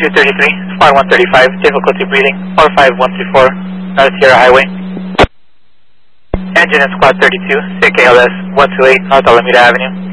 233, Squad 135, difficulty breathing, 45134, North Sierra Highway. Engine in Squad 32, CKLS 128, North Alameda Avenue.